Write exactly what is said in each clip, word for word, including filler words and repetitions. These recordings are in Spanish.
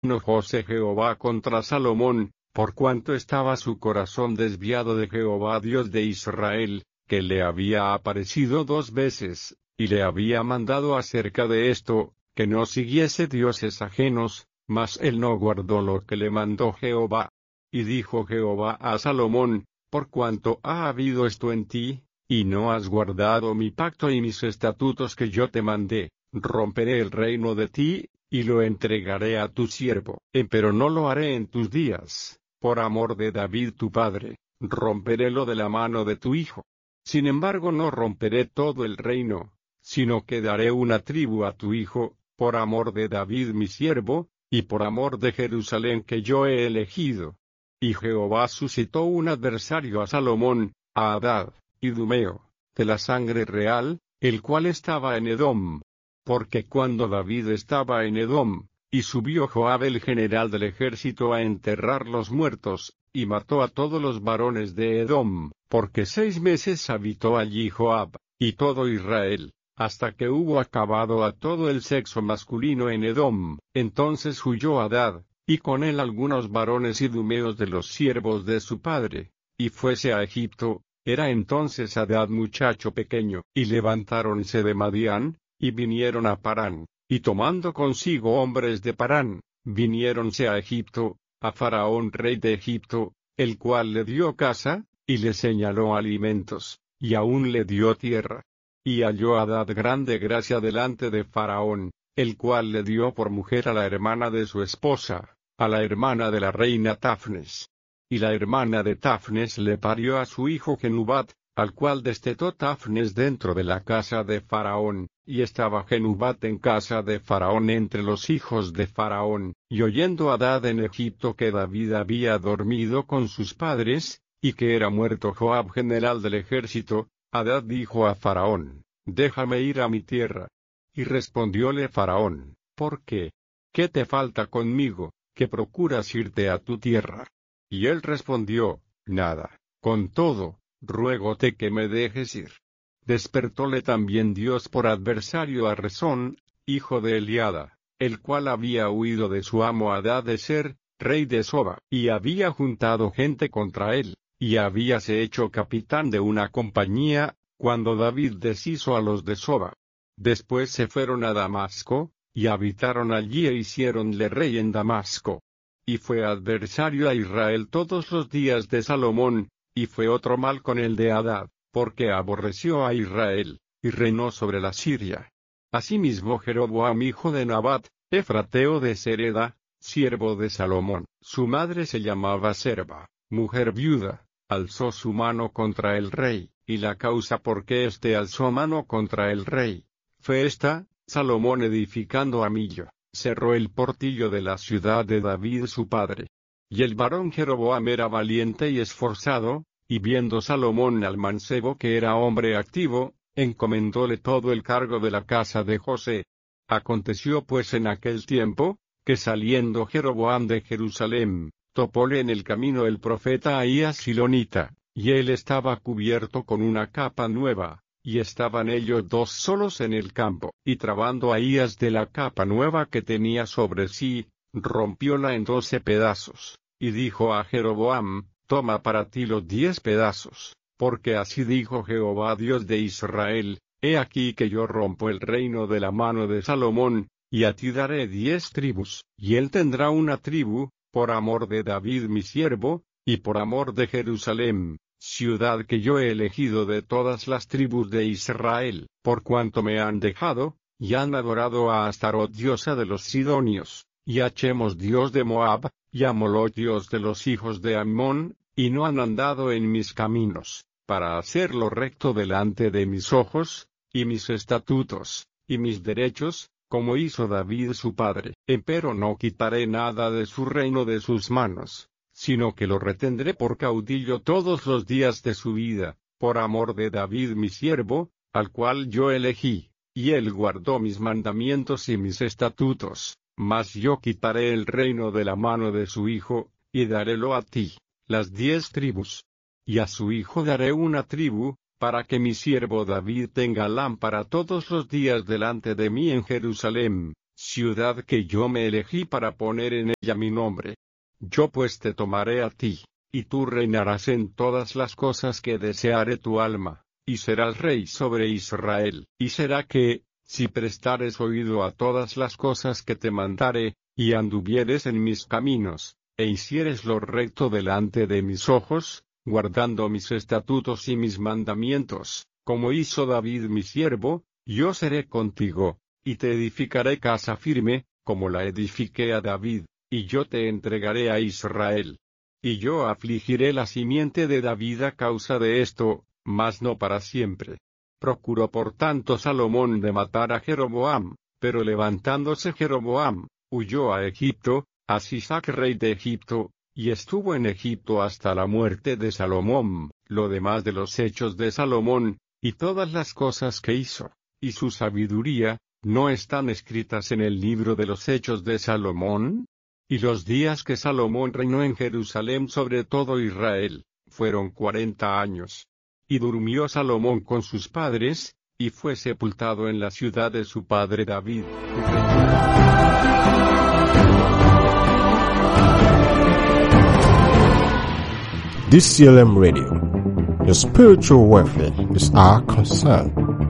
Enojóse Jehová contra Salomón, por cuanto estaba su corazón desviado de Jehová Dios de Israel, que le había aparecido dos veces, y le había mandado acerca de esto, que no siguiese dioses ajenos, mas él no guardó lo que le mandó Jehová. Y dijo Jehová a Salomón, por cuanto ha habido esto en ti, y no has guardado mi pacto y mis estatutos que yo te mandé, romperé el reino de ti, y lo entregaré a tu siervo, empero no lo haré en tus días, por amor de David tu padre, romperélo de la mano de tu hijo. Sin embargo no romperé todo el reino, sino que daré una tribu a tu hijo, por amor de David mi siervo, y por amor de Jerusalén que yo he elegido. Y Jehová suscitó un adversario a Salomón, a Hadad, idumeo, de la sangre real, el cual estaba en Edom. Porque cuando David estaba en Edom, y subió Joab el general del ejército a enterrar los muertos, y mató a todos los varones de Edom, porque seis meses habitó allí Joab, y todo Israel, hasta que hubo acabado a todo el sexo masculino en Edom. Entonces huyó Hadad, y con él algunos varones idumeos de los siervos de su padre, y fuese a Egipto. Era entonces Hadad muchacho pequeño, y levantáronse de Madián, y vinieron a Parán, y tomando consigo hombres de Parán, viniéronse a Egipto, a Faraón rey de Egipto, el cual le dio casa, y le señaló alimentos, y aún le dio tierra. Y halló Hadad grande gracia delante de Faraón, el cual le dio por mujer a la hermana de su esposa, a la hermana de la reina Tafnes. Y la hermana de Tafnes le parió a su hijo Genubat, al cual destetó Tafnes dentro de la casa de Faraón, y estaba Genubat en casa de Faraón entre los hijos de Faraón. Y oyendo Hadad en Egipto que David había dormido con sus padres, y que era muerto Joab general del ejército, Hadad dijo a Faraón, déjame ir a mi tierra. Y respondióle Faraón, ¿por qué? ¿Qué te falta conmigo, que procuras irte a tu tierra? Y él respondió, nada, con todo, ruégote que me dejes ir. Despertóle también Dios por adversario a Rezón, hijo de Eliada, el cual había huido de su amo Hadadezer, rey de Soba, y había juntado gente contra él, y habíase hecho capitán de una compañía, cuando David deshizo a los de Soba. Después se fueron a Damasco, y habitaron allí e hiciéronle rey en Damasco. Y fue adversario a Israel todos los días de Salomón, y fue otro mal con el de Hadad, porque aborreció a Israel, y reinó sobre la Siria. Asimismo Jeroboam hijo de Nabat, efrateo de Sereda, siervo de Salomón, su madre se llamaba Serba, mujer viuda, alzó su mano contra el rey, y la causa por qué éste alzó mano contra el rey, fue esta: Salomón edificando a Millo, cerró el portillo de la ciudad de David su padre. Y el varón Jeroboam era valiente y esforzado, y viendo Salomón al mancebo que era hombre activo, encomendóle todo el cargo de la casa de José. Aconteció pues en aquel tiempo, que saliendo Jeroboam de Jerusalén, topóle en el camino el profeta Ahías Silonita, y él estaba cubierto con una capa nueva, y estaban ellos dos solos en el campo, y trabando Ahías de la capa nueva que tenía sobre sí, rompióla en doce pedazos, y dijo a Jeroboam, toma para ti los diez pedazos, porque así dijo Jehová Dios de Israel, he aquí que yo rompo el reino de la mano de Salomón, y a ti daré diez tribus, y él tendrá una tribu, por amor de David mi siervo, y por amor de Jerusalén, ciudad que yo he elegido de todas las tribus de Israel, por cuanto me han dejado, y han adorado a Astarot diosa de los sidonios, y a Chemos dios de Moab, y a Moloch dios de los hijos de Ammón, y no han andado en mis caminos, para hacer lo recto delante de mis ojos, y mis estatutos, y mis derechos, como hizo David su padre. Empero no quitaré nada de su reino de sus manos, sino que lo retendré por caudillo todos los días de su vida, por amor de David mi siervo, al cual yo elegí, y él guardó mis mandamientos y mis estatutos. Mas yo quitaré el reino de la mano de su hijo, y darélo a ti, las diez tribus. Y a su hijo daré una tribu, para que mi siervo David tenga lámpara todos los días delante de mí en Jerusalén, ciudad que yo me elegí para poner en ella mi nombre. Yo pues te tomaré a ti, y tú reinarás en todas las cosas que deseare tu alma, y serás rey sobre Israel. Y será que, si prestares oído a todas las cosas que te mandare, y anduvieres en mis caminos, e hicieres lo recto delante de mis ojos, guardando mis estatutos y mis mandamientos, como hizo David mi siervo, yo seré contigo, y te edificaré casa firme, como la edifiqué a David, y yo te entregaré a Israel. Y yo afligiré la simiente de David a causa de esto, mas no para siempre. Procuró por tanto Salomón de matar a Jeroboam, pero levantándose Jeroboam, huyó a Egipto, a Sisac rey de Egipto, y estuvo en Egipto hasta la muerte de Salomón. Lo demás de los hechos de Salomón, y todas las cosas que hizo, y su sabiduría, ¿no están escritas en el libro de los hechos de Salomón? Y los días que Salomón reinó en Jerusalén sobre todo Israel, fueron cuarenta años. Y durmió Salomón con sus padres, y fue sepultado en la ciudad de su padre David. D C L M Radio. Your spiritual welfare is our concern.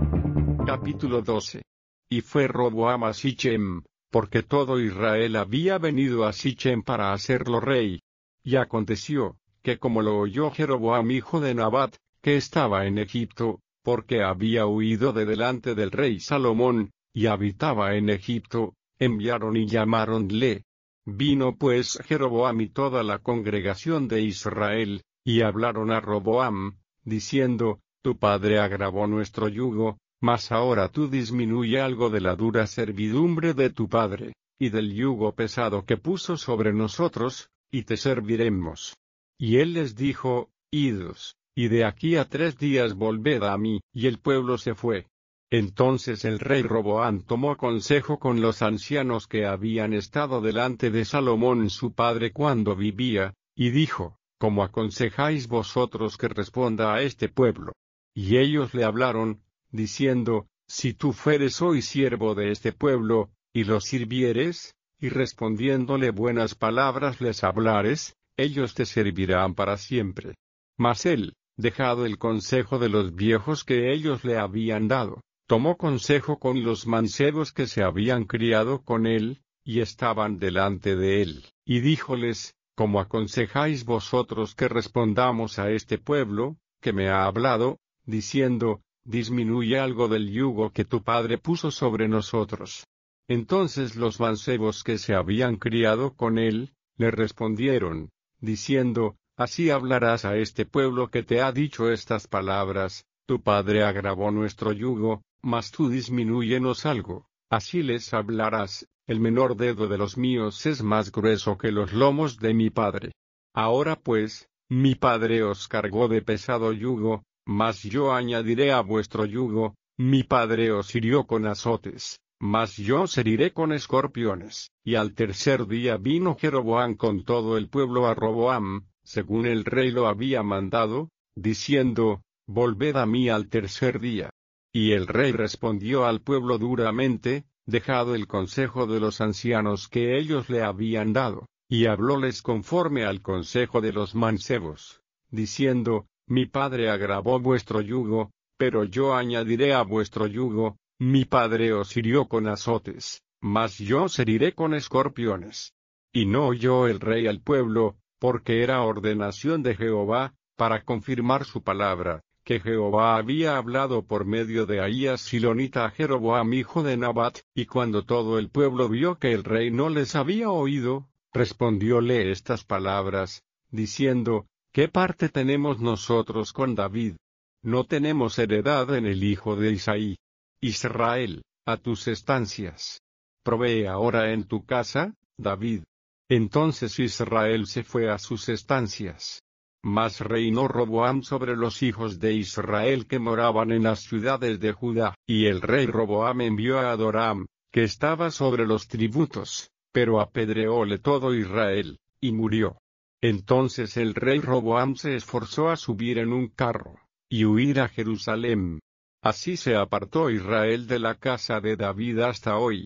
Capítulo doce. Y fue Roboam a Sichem, porque todo Israel había venido a Sichem para hacerlo rey. Y aconteció, que como lo oyó Jeroboam hijo de Nabat, que estaba en Egipto, porque había huido de delante del rey Salomón, y habitaba en Egipto, enviaron y llamáronle. Vino pues Jeroboam y toda la congregación de Israel, y hablaron a Roboam, diciendo, tu padre agravó nuestro yugo, mas ahora tú disminuye algo de la dura servidumbre de tu padre, y del yugo pesado que puso sobre nosotros, y te serviremos. Y él les dijo, idos, y de aquí a tres días volved a mí, y el pueblo se fue. Entonces el rey Roboam tomó consejo con los ancianos que habían estado delante de Salomón su padre cuando vivía, y dijo, ¿cómo aconsejáis vosotros que responda a este pueblo? Y ellos le hablaron, diciendo, si tú fueres hoy siervo de este pueblo, y los sirvieres, y respondiéndole buenas palabras les hablares, ellos te servirán para siempre. Mas él, dejado el consejo de los viejos que ellos le habían dado, tomó consejo con los mancebos que se habían criado con él, y estaban delante de él, y díjoles, ¿cómo aconsejáis vosotros que respondamos a este pueblo, que me ha hablado, diciendo, disminuye algo del yugo que tu padre puso sobre nosotros? Entonces los mancebos que se habían criado con él, le respondieron, diciendo, así hablarás a este pueblo que te ha dicho estas palabras, tu padre agravó nuestro yugo, mas tú disminúyenos algo. Así les hablarás, el menor dedo de los míos es más grueso que los lomos de mi padre. Ahora pues, mi padre os cargó de pesado yugo, mas yo añadiré a vuestro yugo, mi padre os hirió con azotes, mas yo os heriré con escorpiones. Y al tercer día vino Jeroboam con todo el pueblo a Roboam, según el rey lo había mandado, diciendo, volved a mí al tercer día. Y el rey respondió al pueblo duramente, dejado el consejo de los ancianos que ellos le habían dado, y hablóles conforme al consejo de los mancebos, diciendo, mi padre agravó vuestro yugo, pero yo añadiré a vuestro yugo, mi padre os hirió con azotes, mas yo os heriré con escorpiones. Y no oyó el rey al pueblo, porque era ordenación de Jehová, para confirmar su palabra, que Jehová había hablado por medio de Ahías Silonita a Jeroboam hijo de Nabat, y cuando todo el pueblo vio que el rey no les había oído, respondióle estas palabras, diciendo, ¿qué parte tenemos nosotros con David? No tenemos heredad en el hijo de Isaí. Israel, a tus estancias. Provee ahora en tu casa, David. Entonces Israel se fue a sus estancias. Mas reinó Roboam sobre los hijos de Israel que moraban en las ciudades de Judá. Y el rey Roboam envió a Adoram, que estaba sobre los tributos, pero apedreóle todo Israel, y murió. Entonces el rey Roboam se esforzó a subir en un carro, y huir a Jerusalén. Así se apartó Israel de la casa de David hasta hoy.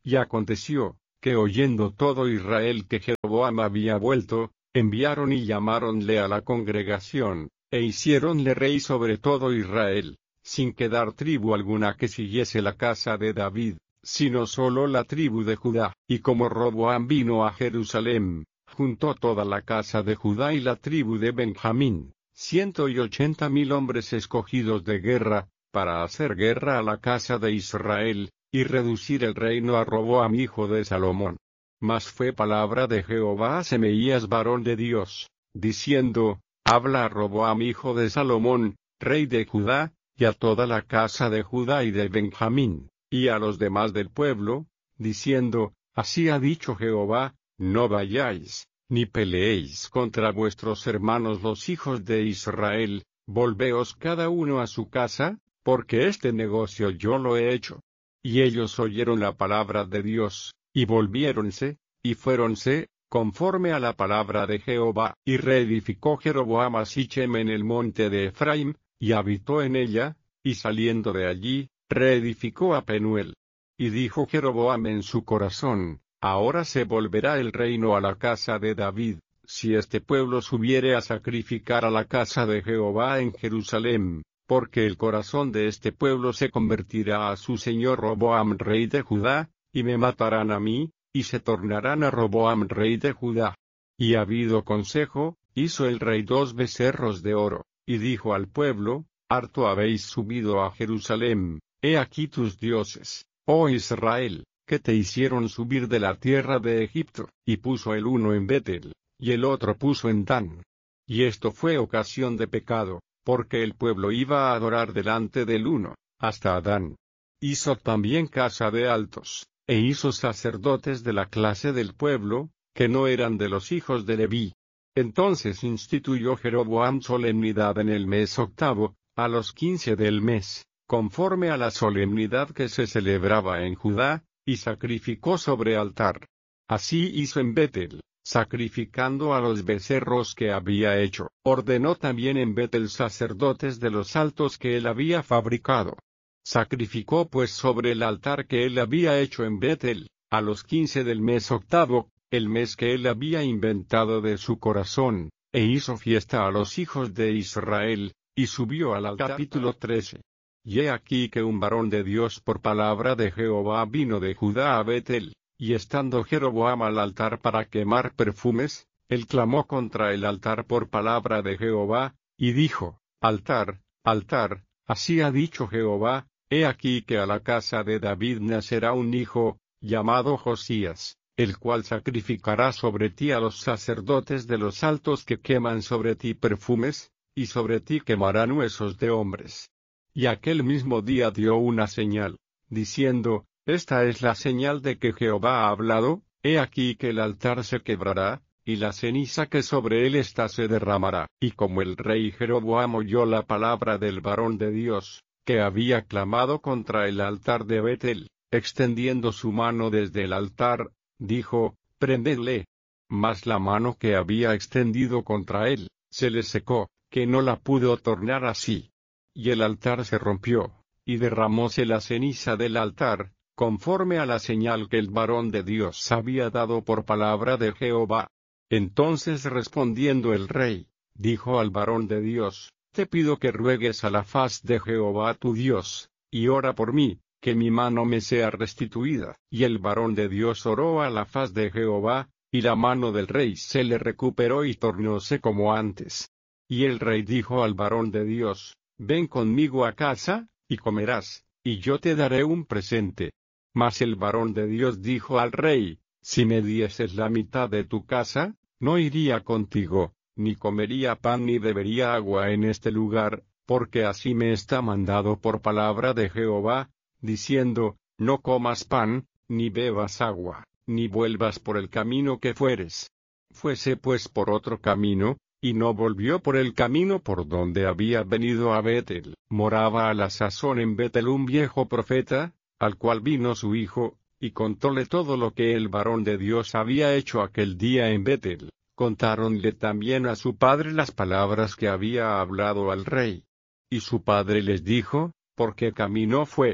Y aconteció, que oyendo todo Israel que Jeroboam había vuelto, enviaron y llamaronle a la congregación, e hiciéronle rey sobre todo Israel, sin quedar tribu alguna que siguiese la casa de David, sino solo la tribu de Judá. Y como Roboam vino a Jerusalem, juntó toda la casa de Judá y la tribu de Benjamín, ciento y ochenta mil hombres escogidos de guerra, para hacer guerra a la casa de Israel, y reducir el reino a Roboam hijo de Salomón. Mas fue palabra de Jehová a Semaías varón de Dios, diciendo, habla a Roboam hijo de Salomón, rey de Judá, y a toda la casa de Judá y de Benjamín, y a los demás del pueblo, diciendo, así ha dicho Jehová, no vayáis, ni peleéis contra vuestros hermanos los hijos de Israel, volveos cada uno a su casa, porque este negocio yo lo he hecho. Y ellos oyeron la palabra de Dios, y volviéronse, y fuéronse, conforme a la palabra de Jehová. Y reedificó Jeroboam a Sichem en el monte de Efraim, y habitó en ella, y saliendo de allí, reedificó a Penuel. Y dijo Jeroboam en su corazón, ahora se volverá el reino a la casa de David, si este pueblo subiere a sacrificar a la casa de Jehová en Jerusalem, porque el corazón de este pueblo se convertirá a su señor Roboam rey de Judá, y me matarán a mí, y se tornarán a Roboam rey de Judá. Y habido consejo, hizo el rey dos becerros de oro, y dijo al pueblo, harto habéis subido a Jerusalem, he aquí tus dioses, oh Israel, que te hicieron subir de la tierra de Egipto, y puso el uno en Betel, y el otro puso en Dan. Y esto fue ocasión de pecado, porque el pueblo iba a adorar delante del uno, hasta Adán. Hizo también casa de altos, e hizo sacerdotes de la clase del pueblo, que no eran de los hijos de Leví. Entonces instituyó Jeroboam solemnidad en el mes octavo, a los quince del mes, conforme a la solemnidad que se celebraba en Judá, y sacrificó sobre altar. Así hizo en Betel, sacrificando a los becerros que había hecho. Ordenó también en Betel sacerdotes de los altos que él había fabricado. Sacrificó pues sobre el altar que él había hecho en Betel, a los quince del mes octavo, el mes que él había inventado de su corazón, e hizo fiesta a los hijos de Israel, y subió al altar. Capítulo trece. Y he aquí que un varón de Dios por palabra de Jehová vino de Judá a Betel. Y estando Jeroboam al altar para quemar perfumes, él clamó contra el altar por palabra de Jehová, y dijo, altar, altar, así ha dicho Jehová, he aquí que a la casa de David nacerá un hijo, llamado Josías, el cual sacrificará sobre ti a los sacerdotes de los altos que queman sobre ti perfumes, y sobre ti quemarán huesos de hombres. Y aquel mismo día dio una señal, diciendo, esta es la señal de que Jehová ha hablado, he aquí que el altar se quebrará, y la ceniza que sobre él está se derramará. Y como el rey Jeroboam oyó la palabra del varón de Dios, que había clamado contra el altar de Betel, extendiendo su mano desde el altar, dijo, prendedle. Mas la mano que había extendido contra él, se le secó, que no la pudo tornar así. Y el altar se rompió, y derramóse la ceniza del altar, conforme a la señal que el varón de Dios había dado por palabra de Jehová. Entonces respondiendo el rey, dijo al varón de Dios, te pido que ruegues a la faz de Jehová tu Dios, y ora por mí, que mi mano me sea restituida. Y el varón de Dios oró a la faz de Jehová, y la mano del rey se le recuperó y tornóse como antes. Y el rey dijo al varón de Dios, ven conmigo a casa, y comerás, y yo te daré un presente. Mas el varón de Dios dijo al rey, si me dieses la mitad de tu casa, no iría contigo, ni comería pan ni bebería agua en este lugar, porque así me está mandado por palabra de Jehová, diciendo, no comas pan, ni bebas agua, ni vuelvas por el camino que fueres. Fuese pues por otro camino, y no volvió por el camino por donde había venido a Betel. Moraba a la sazón en Betel un viejo profeta, al cual vino su hijo, y contóle todo lo que el varón de Dios había hecho aquel día en Betel. Contáronle también a su padre las palabras que había hablado al rey. Y su padre les dijo, ¿por qué camino fue?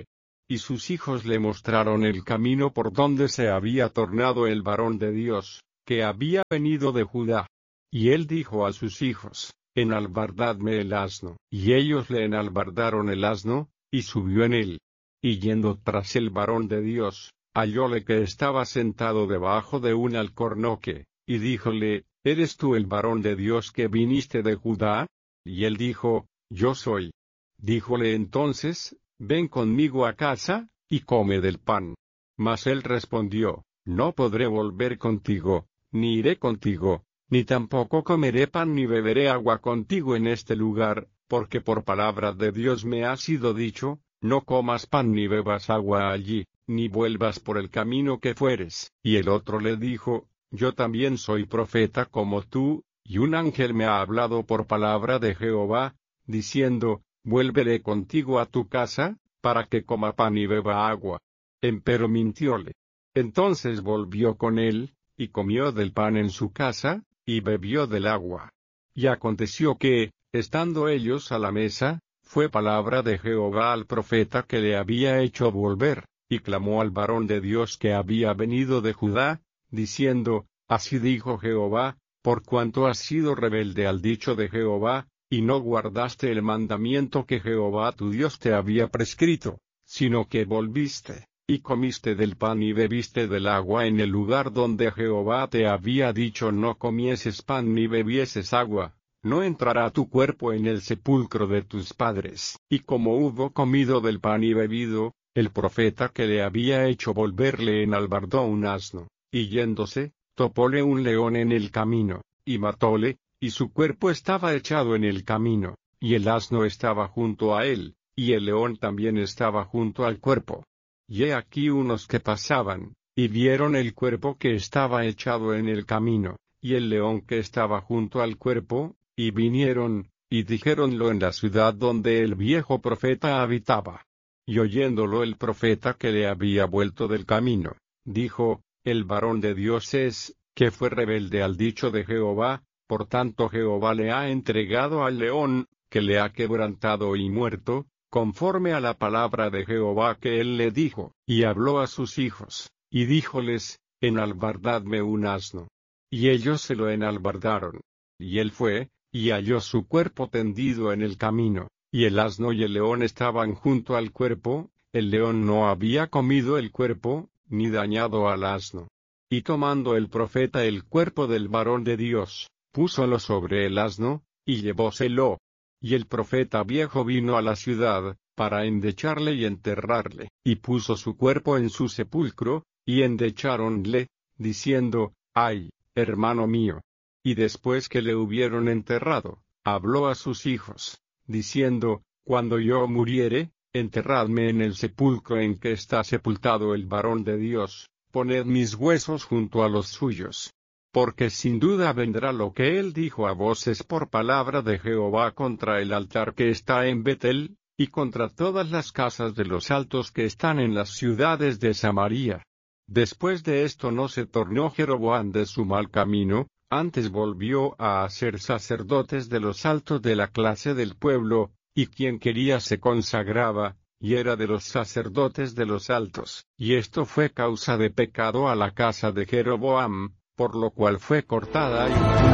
y sus hijos le mostraron el camino por donde se había tornado el varón de Dios, que había venido de Judá. Y él dijo a sus hijos, enalbardadme el asno. Y ellos le enalbardaron el asno, y subió en él. Y yendo tras el varón de Dios, hallóle que estaba sentado debajo de un alcornoque, y díjole, ¿eres tú el varón de Dios que viniste de Judá? Y él dijo, yo soy. Díjole entonces, ven conmigo a casa, y come del pan. Mas él respondió, no podré volver contigo, ni iré contigo, ni tampoco comeré pan ni beberé agua contigo en este lugar, porque por palabra de Dios me ha sido dicho, no comas pan ni bebas agua allí, ni vuelvas por el camino que fueres. Y el otro le dijo, yo también soy profeta como tú, y un ángel me ha hablado por palabra de Jehová, diciendo, vuélvele contigo a tu casa, para que coma pan y beba agua. Empero mintióle. Entonces volvió con él, y comió del pan en su casa, y bebió del agua. Y aconteció que, estando ellos a la mesa, fue palabra de Jehová al profeta que le había hecho volver, y clamó al varón de Dios que había venido de Judá, diciendo, así dijo Jehová, por cuanto has sido rebelde al dicho de Jehová, y no guardaste el mandamiento que Jehová tu Dios te había prescrito, sino que volviste, y comiste del pan y bebiste del agua en el lugar donde Jehová te había dicho no comieses pan ni bebieses agua, no entrará tu cuerpo en el sepulcro de tus padres. Y como hubo comido del pan y bebido, el profeta que le había hecho volver le enalbardó un asno, y yéndose, topóle un león en el camino, y matóle, y su cuerpo estaba echado en el camino, y el asno estaba junto a él, y el león también estaba junto al cuerpo. Y he aquí unos que pasaban, y vieron el cuerpo que estaba echado en el camino, y el león que estaba junto al cuerpo, y vinieron, y dijéronlo en la ciudad donde el viejo profeta habitaba. Y oyéndolo el profeta que le había vuelto del camino, dijo, el varón de Dios es, que fue rebelde al dicho de Jehová, por tanto Jehová le ha entregado al león, que le ha quebrantado y muerto, conforme a la palabra de Jehová que él le dijo. Y habló a sus hijos, y díjoles, enalbardadme un asno. Y ellos se lo enalbardaron. Y él fue, y halló su cuerpo tendido en el camino, y el asno y el león estaban junto al cuerpo, el león no había comido el cuerpo, ni dañado al asno. Y tomando el profeta el cuerpo del varón de Dios, púsolo sobre el asno, y llevóselo. Y el profeta viejo vino a la ciudad, para endecharle y enterrarle, y puso su cuerpo en su sepulcro, y endecháronle, diciendo, ay, hermano mío. Y después que le hubieron enterrado, habló a sus hijos, diciendo, cuando yo muriere, enterradme en el sepulcro en que está sepultado el varón de Dios, poned mis huesos junto a los suyos. Porque sin duda vendrá lo que él dijo a voces por palabra de Jehová contra el altar que está en Betel, y contra todas las casas de los altos que están en las ciudades de Samaria. Después de esto no se tornó Jeroboam de su mal camino, antes volvió a hacer sacerdotes de los altos de la clase del pueblo, y quien quería se consagraba, y era de los sacerdotes de los altos. Y esto fue causa de pecado a la casa de Jeroboam, por lo cual fue cortada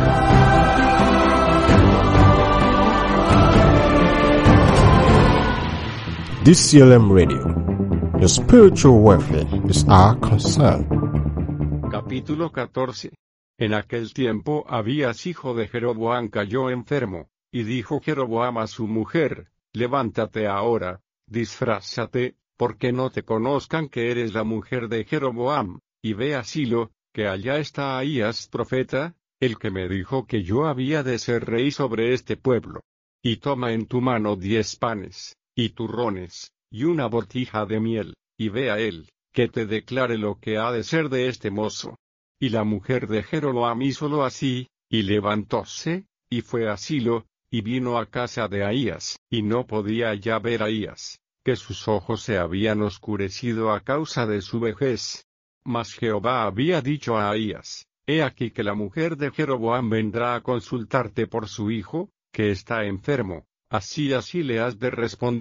y... D C L M Radio. Your spiritual welfare is our concern. Capítulo catorce. En aquel tiempo Abías hijo de Jeroboam cayó enfermo, y dijo Jeroboam a su mujer, levántate ahora, disfrázate, porque no te conozcan que eres la mujer de Jeroboam, y ve a Silo, que allá está Ahías profeta, el que me dijo que yo había de ser rey sobre este pueblo. Y toma en tu mano diez panes, y turrones, y una botija de miel, y ve a él, que te declare lo que ha de ser de este mozo. Y la mujer de Jeroboam hízolo así, y levantóse, y fue a Silo, y vino a casa de Ahías, y no podía ya ver a Ahías, que sus ojos se habían oscurecido a causa de su vejez. Mas Jehová había dicho a Ahías, he aquí que la mujer de Jeroboam vendrá a consultarte por su hijo, que está enfermo, así así le has de responder,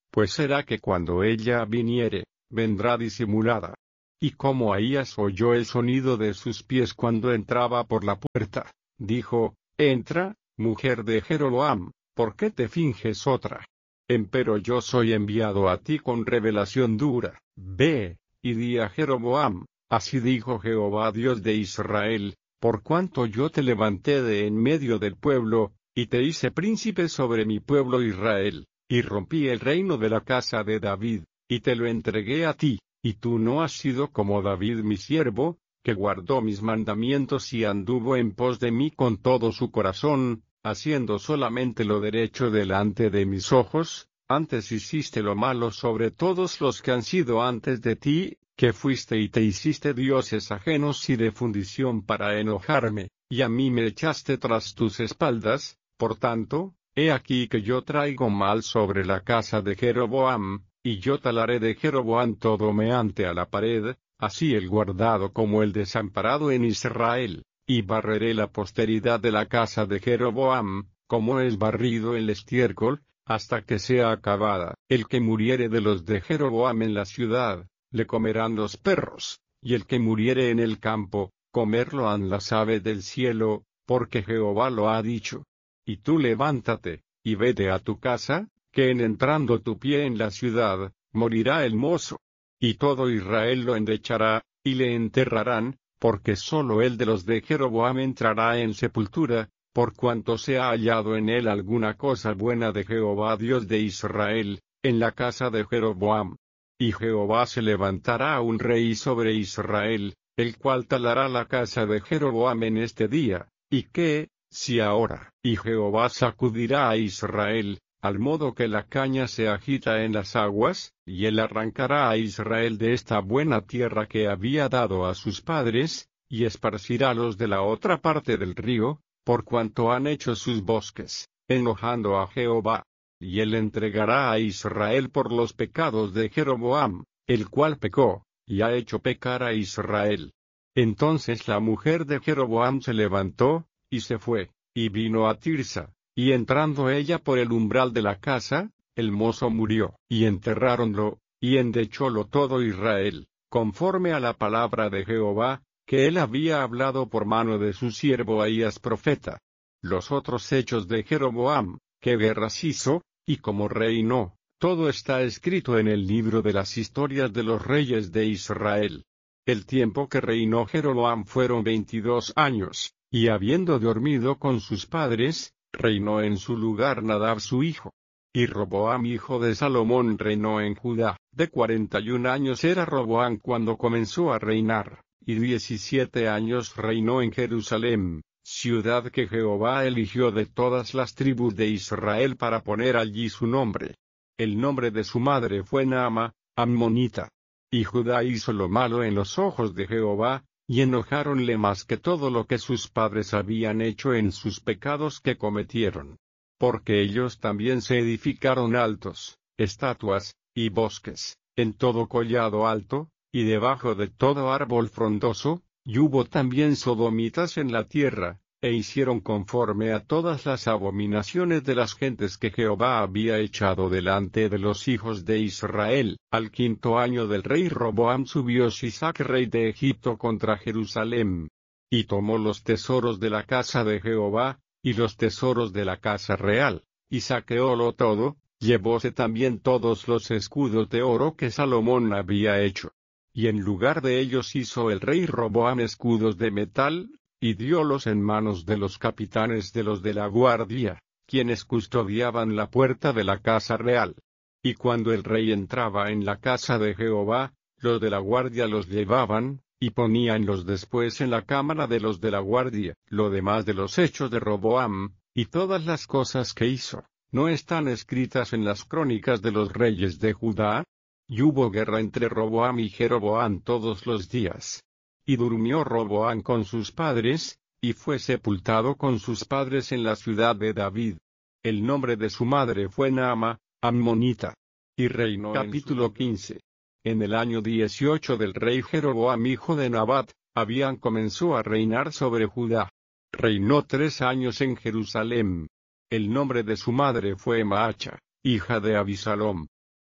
Pues será que cuando ella viniere, vendrá disimulada. Y como Ahías oyó el sonido de sus pies cuando entraba por la puerta, dijo, entra, mujer de Jeroboam, ¿por qué te finges otra? Empero yo soy enviado a ti con revelación dura, ve, y di a Jeroboam, así dijo Jehová Dios de Israel, por cuanto yo te levanté de en medio del pueblo, y te hice príncipe sobre mi pueblo Israel, y rompí el reino de la casa de David, y te lo entregué a ti, y tú no has sido como David mi siervo, que guardó mis mandamientos y anduvo en pos de mí con todo su corazón, haciendo solamente lo derecho delante de mis ojos. Antes hiciste lo malo sobre todos los que han sido antes de ti, que fuiste y te hiciste dioses ajenos y de fundición para enojarme, y a mí me echaste tras tus espaldas. Por tanto, he aquí que yo traigo mal sobre la casa de Jeroboam, y yo talaré de Jeroboam todo meante a la pared, así el guardado como el desamparado en Israel, y barreré la posteridad de la casa de Jeroboam, como es barrido el estiércol, hasta que sea acabada. El que muriere de los de Jeroboam en la ciudad, le comerán los perros, y el que muriere en el campo, comerlo han las aves del cielo, porque Jehová lo ha dicho. Y tú levántate, y vete a tu casa, que en entrando tu pie en la ciudad, morirá el mozo. Y todo Israel lo endechará, y le enterrarán, porque sólo el de los de Jeroboam entrará en sepultura, por cuanto se ha hallado en él alguna cosa buena de Jehová Dios de Israel, en la casa de Jeroboam. Y Jehová se levantará un rey sobre Israel, el cual talará la casa de Jeroboam en este día, y que, si ahora, y Jehová sacudirá a Israel, al modo que la caña se agita en las aguas, y él arrancará a Israel de esta buena tierra que había dado a sus padres, y esparcirálos de la otra parte del río, por cuanto han hecho sus bosques, enojando a Jehová. Y él entregará a Israel por los pecados de Jeroboam, el cual pecó, y ha hecho pecar a Israel. Entonces la mujer de Jeroboam se levantó, y se fue, y vino a Tirsa, y entrando ella por el umbral de la casa, el mozo murió, y enterráronlo, y endechólo todo Israel, conforme a la palabra de Jehová, que él había hablado por mano de su siervo Ahías profeta. Los otros hechos de Jeroboam, que guerras hizo, y como reinó, todo está escrito en el libro de las historias de los reyes de Israel. El tiempo que reinó Jeroboam fueron veintidós años, y habiendo dormido con sus padres, reinó en su lugar Nadab su hijo. Y Roboam hijo de Salomón reinó en Judá. De cuarenta y un años era Roboam cuando comenzó a reinar, y diecisiete años reinó en Jerusalén, ciudad que Jehová eligió de todas las tribus de Israel para poner allí su nombre. El nombre de su madre fue Naama, ammonita. Y Judá hizo lo malo en los ojos de Jehová, y enojáronle más que todo lo que sus padres habían hecho en sus pecados que cometieron. Porque ellos también se edificaron altos, estatuas, y bosques, en todo collado alto, y debajo de todo árbol frondoso, y hubo también sodomitas en la tierra, e hicieron conforme a todas las abominaciones de las gentes que Jehová había echado delante de los hijos de Israel. Al quinto año del rey Roboam subió Sisac rey de Egipto contra Jerusalén, y tomó los tesoros de la casa de Jehová, y los tesoros de la casa real, y saqueólo todo, llevóse también todos los escudos de oro que Salomón había hecho. Y en lugar de ellos hizo el rey Roboam escudos de metal, y diólos en manos de los capitanes de los de la guardia, quienes custodiaban la puerta de la casa real. Y cuando el rey entraba en la casa de Jehová, los de la guardia los llevaban, y poníanlos después en la cámara de los de la guardia. Lo demás de los hechos de Roboam, y todas las cosas que hizo, ¿no están escritas en las crónicas de los reyes de Judá? Y hubo guerra entre Roboam y Jeroboam todos los días. Y durmió Roboam con sus padres, y fue sepultado con sus padres en la ciudad de David. El nombre de su madre fue Naama, ammonita. Y reinó. Capítulo quince. En el año dieciocho del rey Jeroboam hijo de Nabat, Abían comenzó a reinar sobre Judá. Reinó tres años en Jerusalén. El nombre de su madre fue Maacha, hija de Abisalom.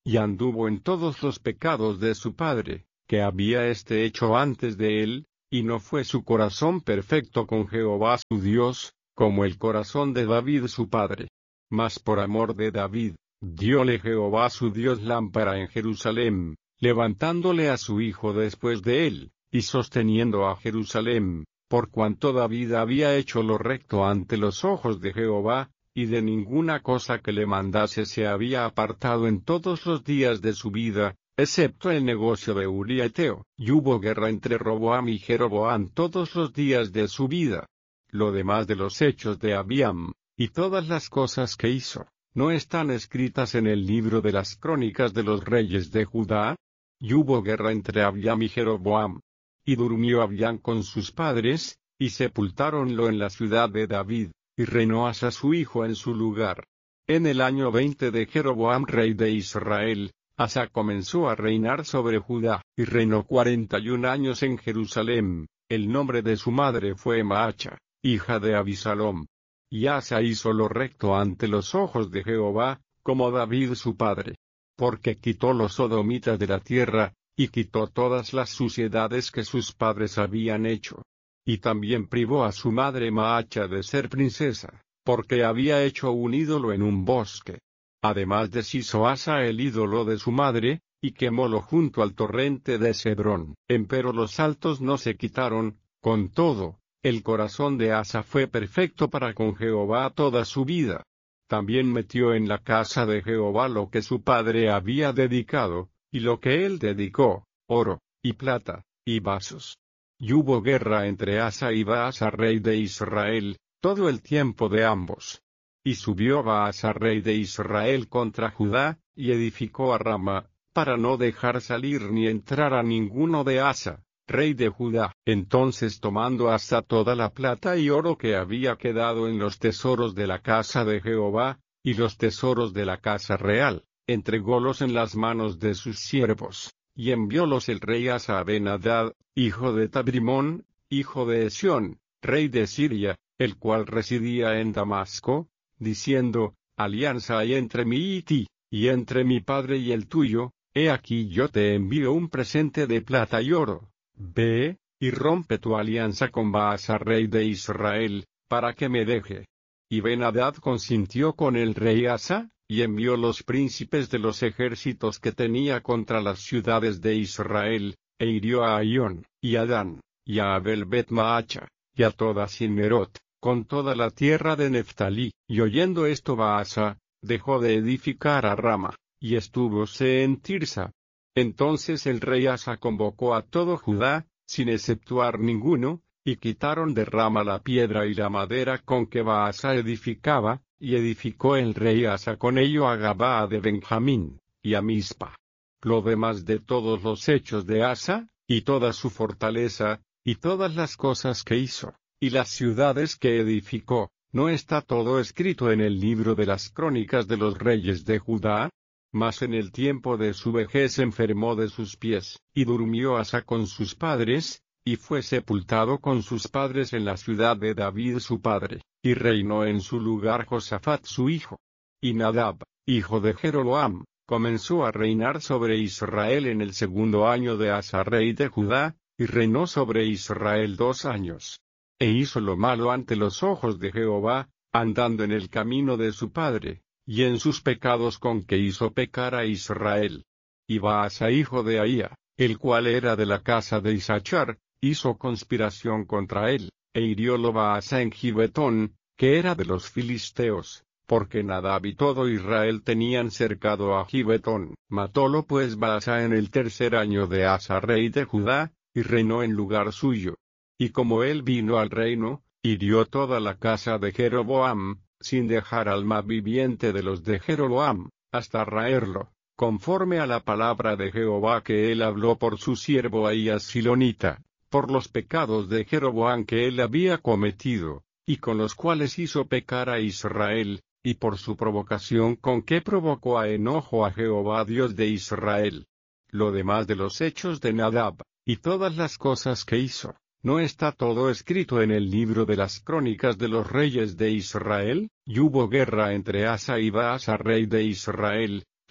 y anduvo en todos los pecados de su padre, que había éste hecho antes de él, y no fue su corazón perfecto con Jehová su Dios, como el corazón de David su padre. Mas por amor de David, dióle Jehová su Dios lámpara en Jerusalén, levantándole a su hijo después de él, y sosteniendo a Jerusalén, por cuanto David había hecho lo recto ante los ojos de Jehová, y de ninguna cosa que le mandase se había apartado en todos los días de su vida, excepto el negocio de Uría Eteo, y hubo guerra entre Roboam y Jeroboam todos los días de su vida. Lo demás de los hechos de Abiam, y todas las cosas que hizo, ¿no están escritas en el libro de las crónicas de los reyes de Judá? Y hubo guerra entre Abiam y Jeroboam. Y durmió Abiam con sus padres, y sepultáronlo en la ciudad de David, y reinó Asa su hijo en su lugar. En el año veinte de Jeroboam rey de Israel, Asa comenzó a reinar sobre Judá, y reinó cuarenta y un años en Jerusalén. El nombre de su madre fue Maacha, hija de Abisalom. Y Asa hizo lo recto ante los ojos de Jehová, como David su padre. Porque quitó los sodomitas de la tierra, y quitó todas las suciedades que sus padres habían hecho. Y también privó a su madre Maacha de ser princesa, porque había hecho un ídolo en un bosque. Además deshizo Asa el ídolo de su madre, y quemólo junto al torrente de Cedrón. Empero los altos no se quitaron, con todo, el corazón de Asa fue perfecto para con Jehová toda su vida. También metió en la casa de Jehová lo que su padre había dedicado, y lo que él dedicó, oro, y plata, y vasos. Y hubo guerra entre Asa y Baasa rey de Israel, todo el tiempo de ambos. Y subió Baasa rey de Israel contra Judá, y edificó a Rama, para no dejar salir ni entrar a ninguno de Asa, rey de Judá. Entonces tomando Asa toda la plata y oro que había quedado en los tesoros de la casa de Jehová, y los tesoros de la casa real, entrególos en las manos de sus siervos, y enviólos el rey Asa a Ben-Hadad, hijo de Tabrimón, hijo de Esión, rey de Siria, el cual residía en Damasco, diciendo, alianza hay entre mí y ti, y entre mi padre y el tuyo, he aquí yo te envío un presente de plata y oro. Ve, y rompe tu alianza con Baasa rey de Israel, para que me deje. Y Ben-Hadad consintió con el rey Asa, y envió los príncipes de los ejércitos que tenía contra las ciudades de Israel, e hirió a Aión, y a Dan, y a Abel Bet Maacha, y a toda Sinmerot, con toda la tierra de Neftalí. Y oyendo esto Baasa, dejó de edificar a Rama, y estúvose en Tirsa. Entonces el rey Asa convocó a todo Judá, sin exceptuar ninguno, y quitaron de Rama la piedra y la madera con que Baasa edificaba, y edificó el rey Asa con ello a Gabaa de Benjamín, y a Mizpa. Lo demás de todos los hechos de Asa, y toda su fortaleza, y todas las cosas que hizo, y las ciudades que edificó, ¿no está todo escrito en el libro de las crónicas de los reyes de Judá? Mas en el tiempo de su vejez enfermó de sus pies, y durmió Asa con sus padres, y fue sepultado con sus padres en la ciudad de David su padre, y reinó en su lugar Josafat su hijo. Y Nadab, hijo de Jeroboam, comenzó a reinar sobre Israel en el segundo año de Asa rey de Judá, y reinó sobre Israel dos años. E hizo lo malo ante los ojos de Jehová, andando en el camino de su padre, y en sus pecados con que hizo pecar a Israel. Y Baasa hijo de Ahía, el cual era de la casa de Isachar, hizo conspiración contra él, e hiriólo Baasa en Gibetón, que era de los filisteos, porque Nadab y todo Israel tenían cercado a Gibetón. Matólo pues Baasa en el tercer año de Asa rey de Judá, y reinó en lugar suyo. Y como él vino al reino, hirió toda la casa de Jeroboam, sin dejar alma viviente de los de Jeroboam, hasta raerlo, conforme a la palabra de Jehová que él habló por su siervo Ahías Silonita, por los pecados de Jeroboam que él había cometido, y con los cuales hizo pecar a Israel, y por su provocación con que provocó a enojo a Jehová Dios de Israel. Lo demás de los hechos de Nadab, y todas las cosas que hizo, ¿no está todo escrito en el libro de las crónicas de los reyes de Israel? Y hubo guerra entre Asa y Baasa rey de Israel,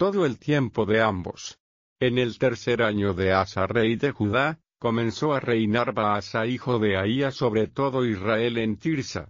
todo el tiempo de ambos. En el tercer año de Asa rey de Judá, comenzó a reinar Baasa hijo de Ahía sobre todo Israel en Tirsa.